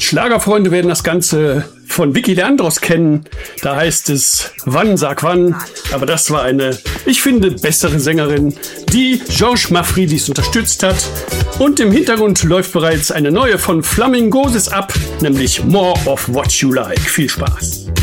Schlagerfreunde werden das Ganze von Vicky Leandros kennen. Da heißt es Wann, sag wann. Aber das war eine, ich finde, bessere Sängerin, die Georges Mafridis unterstützt hat. Und im Hintergrund läuft bereits eine neue von Flamingosis ab, nämlich More of What You Like. Viel Spaß.